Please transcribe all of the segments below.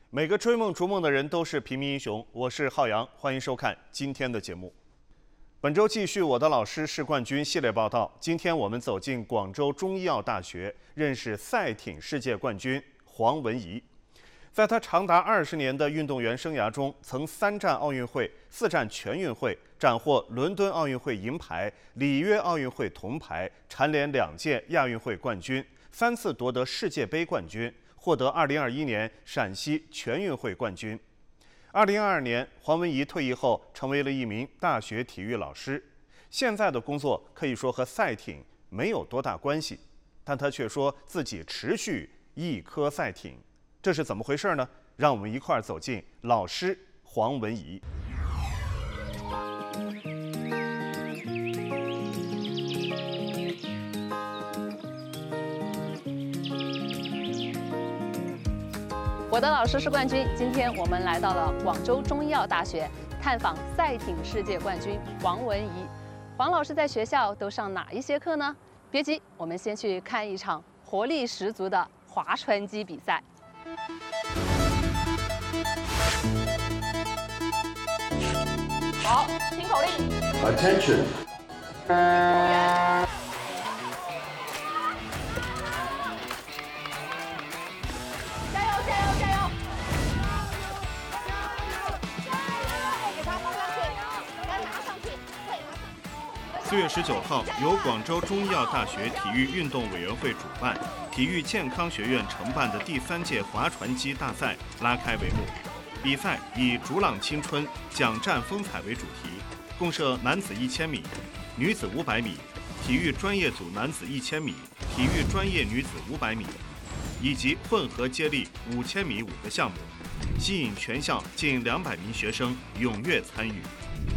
每个追梦逐梦的人都是平民英雄，我是浩洋，欢迎收看今天的节目。本周继续我的老师是冠军系列报道，今天我们走进广州中医药大学，认识赛艇世界冠军黄文怡。在他长达20年的运动员生涯中，曾3战奥运会、4战全运会，斩获伦敦奥运会银牌、里约奥运会铜牌，蝉联2届亚运会冠军，3次夺得世界杯冠军，获得2021年陕西全运会冠军。2022年，黄文怡退役后成为了一名大学体育老师，现在的工作可以说和赛艇没有多大关系，但他却说自己持续一颗赛艇。这是怎么回事呢？让我们一块儿走进老师黄文怡。 我的老师是冠军。今天我们来到了广州中医药大学，探访赛艇世界冠军黄文怡。黄老师在学校都上哪一些课呢？别急，我们先去看一场活力十足的划船机比赛。好，听口令。 Attention。 加油！加油！加油！ 4月19号，由广州中医药大学体育运动委员会主办、体育健康学院承办的第3届划船机大赛拉开帷幕。比赛以“逐浪青春，奖战风采”为主题，共设男子1000米、女子500米、体育专业组男子1000米、体育专业女子500米，以及混合接力5000米5个项目，吸引全校近200名学生踊跃参与。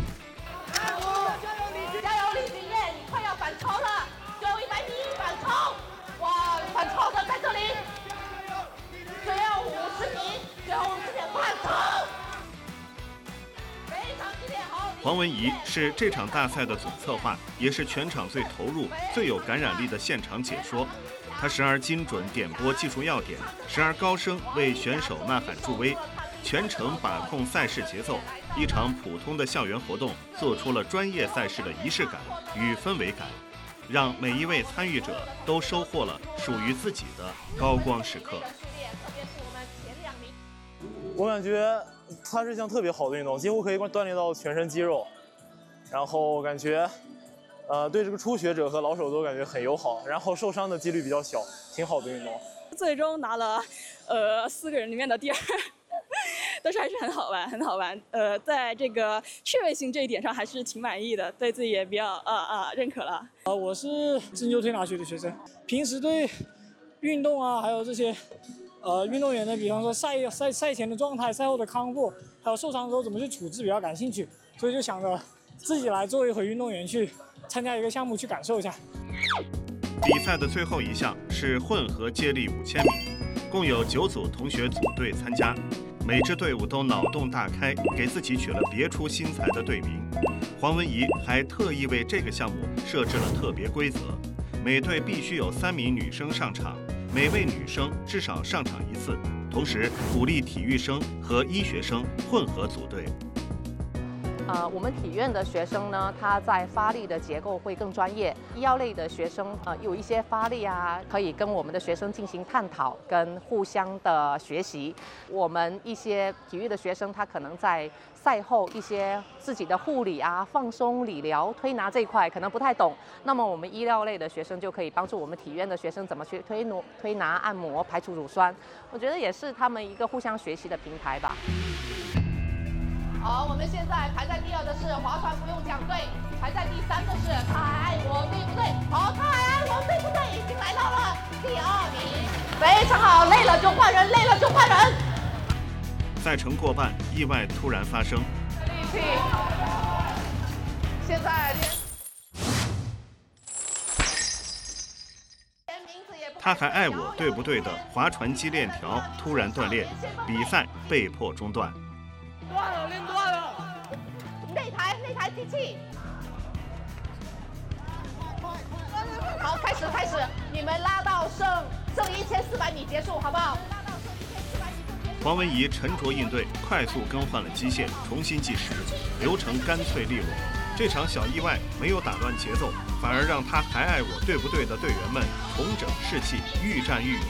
黄文怡是这场大赛的总策划，也是全场最投入、最有感染力的现场解说。他时而精准点拨技术要点，时而高声为选手呐喊助威，全程把控赛事节奏。一场普通的校园活动，做出了专业赛事的仪式感与氛围感，让每一位参与者都收获了属于自己的高光时刻。 我感觉它是一项特别好的运动，几乎可以锻炼到全身肌肉，然后感觉，对这个初学者和老手都感觉很友好，然后受伤的几率比较小，挺好的运动。 最终拿了4个人里面的第2，但是还是很好玩，很好玩。在这个趣味性这一点上还是挺满意的，对自己也比较认可了。 我是针灸推拿学的学生，平时对运动啊，还有这些。 运动员的，比方说赛前的状态、赛后的康复，还有受伤之后怎么去处置比较感兴趣，所以就想着自己来做一回运动员，去参加一个项目去感受一下。 比赛的最后一项是混合接力5000米，共有9组同学组队参加，每支队伍都脑洞大开，给自己取了别出心裁的队名。黄文怡还特意为这个项目设置了特别规则，每队必须有3名女生上场。 每位女生至少上场1次，同时鼓励体育生和医学生混合组队。 我们体院的学生呢，他在发力的结构会更专业。医药类的学生，有一些发力啊，可以跟我们的学生进行探讨，跟互相的学习。我们一些体育的学生，他可能在赛后一些自己的护理啊、放松、理疗、推拿这一块可能不太懂，那么我们医疗类的学生就可以帮助我们体院的学生怎么去推拿、按摩、排除乳酸。我觉得也是他们一个互相学习的平台吧。 好，我们现在排在第2的是划船不用讲队，排在第3的是他还爱我，对不对？好，他还爱我，对不对？已经来到了第2名，非常好，累了就换人，累了就换人。 赛程过半，意外突然发生。 力气，现在他还爱我，对不对的划船机链条突然断裂，比赛被迫中断。 断了，链断了。 那台机器，好，开始，你们拉到剩1400米结束，好不好？拉到剩1400米就结束。 黄文怡沉着应对，快速更换了机械，重新计时，流程干脆利落。这场小意外没有打乱节奏，反而让他还爱我对不对的队员们重整士气，愈战愈勇。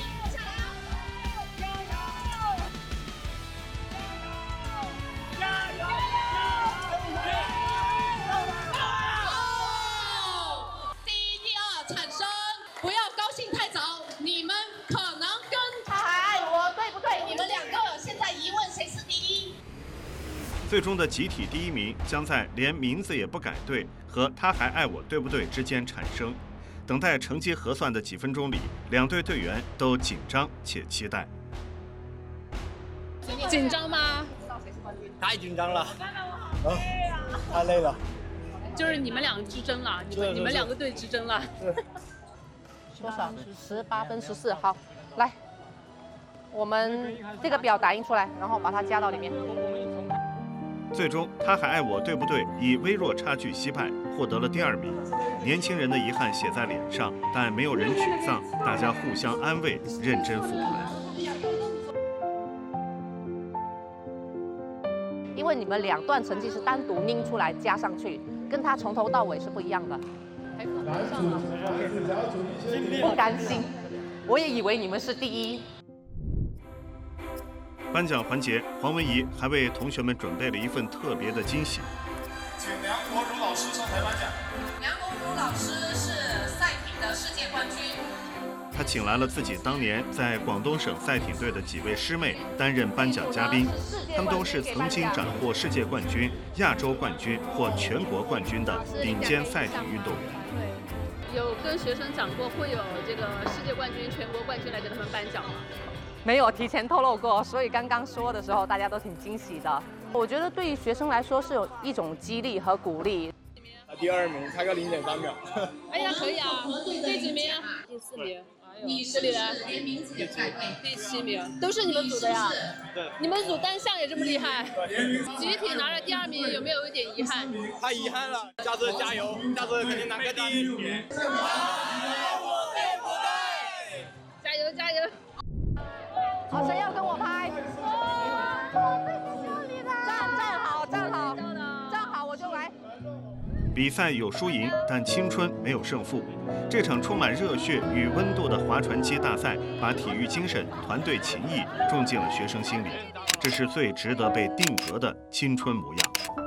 第一、第二产生，不要高兴太早，你们可能跟他还爱我对不对？你们两个现在疑问谁是第一？ 最终的集体第一名将在连名字也不改对和他还爱我对不对之间产生。等待成绩核算的几分钟里，两队队员都紧张且期待。 紧张吗？ 太紧张了，太累了。 就是你们俩之争了，你们两个队之争了。 多少？18分14。好，来，我们这个表打印出来，然后把它加到里面。 最终，他还爱我对不对以微弱差距惜败，获得了第2名。年轻人的遗憾写在脸上，但没有人沮丧，大家互相安慰，认真复盘。 因为你们2段成绩是单独拎出来加上去，跟他从头到尾是不一样的。不甘心，我也以为你们是第一。 颁奖环节，黄文怡还为同学们准备了一份特别的惊喜。 请梁国儒老师上台颁奖。 梁国儒老师是赛艇的世界冠军。 他请来了自己当年在广东省赛艇队的几位师妹担任颁奖嘉宾，他们都是曾经斩获世界冠军、亚洲冠军或全国冠军的顶尖赛艇运动员。 有跟学生讲过会有这个世界冠军、全国冠军来给他们颁奖吗？ 没有提前透露过，所以刚刚说的时候大家都挺惊喜的。我觉得对于学生来说是有一种激励和鼓励。 第2名，差个0.3秒。 哎呀，可以啊！第几名？第4名。 你这里来，第7名，都是你们组的呀？ 对。 你们组单项也这么厉害？集体拿了第2名，有没有一点遗憾？ 太遗憾了，下次加油，下次肯定拿个第1。 加油加油！ 好，谁要跟我拍？站好，我就来。 比赛有输赢，但青春没有胜负。这场充满热血与温度的划船机大赛，把体育精神、团队情谊种进了学生心里。这是最值得被定格的青春模样。